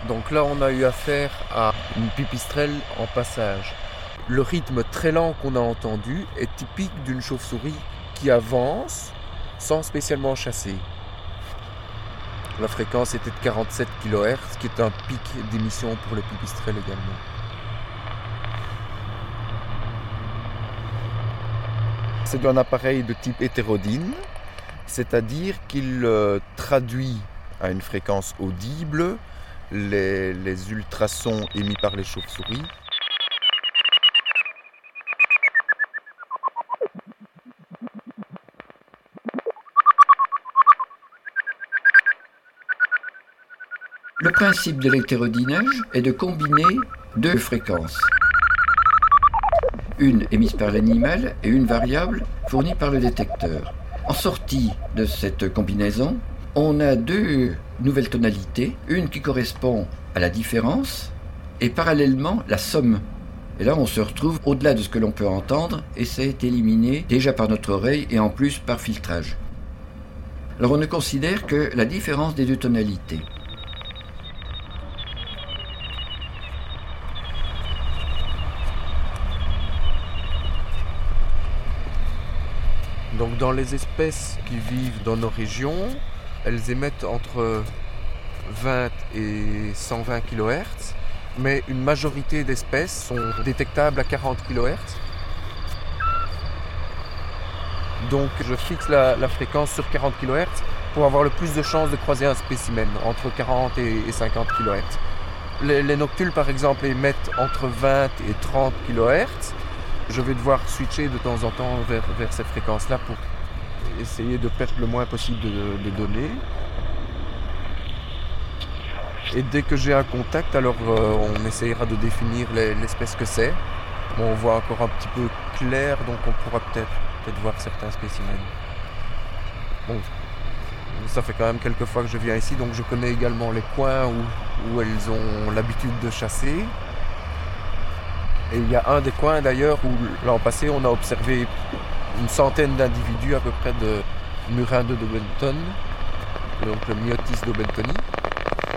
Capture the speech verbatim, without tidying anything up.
Donc là, on a eu affaire à une pipistrelle en passage. Le rythme très lent qu'on a entendu est typique d'une chauve-souris qui avance sans spécialement chasser. La fréquence était de quarante-sept kilohertz, qui est un pic d'émission pour le pipistrelle également. C'est un appareil de type hétérodyne, c'est-à-dire qu'il euh, traduit à une fréquence audible les, les ultrasons émis par les chauves-souris. Le principe de l'hétérodynage est de combiner deux fréquences. Une émise par l'animal et une variable fournie par le détecteur. En sortie de cette combinaison, on a deux nouvelles tonalités, une qui correspond à la différence et parallèlement la somme. Et là, on se retrouve au-delà de ce que l'on peut entendre et c'est éliminé déjà par notre oreille et en plus par filtrage. Alors on ne considère que la différence des deux tonalités. Donc dans les espèces qui vivent dans nos régions, elles émettent entre vingt et cent vingt kilohertz, mais une majorité d'espèces sont détectables à quarante kilohertz. Donc je fixe la, la fréquence sur quarante kilohertz pour avoir le plus de chances de croiser un spécimen, entre quarante et cinquante kilohertz. Les, les noctules par exemple émettent entre vingt et trente kilohertz. Je vais devoir switcher de temps en temps vers, vers ces fréquences-là pour essayer de perdre le moins possible de, de données. Et dès que j'ai un contact, alors euh, on essayera de définir les, l'espèce que c'est. Bon, on voit encore un petit peu clair, donc on pourra peut-être, peut-être voir certains spécimens. Bon, ça fait quand même quelques fois que je viens ici, donc je connais également les coins où, où elles ont l'habitude de chasser. Et il y a un des coins d'ailleurs où l'an passé on a observé une centaine d'individus à peu près de murins de Dobelton, donc le Myotis dobeltoni.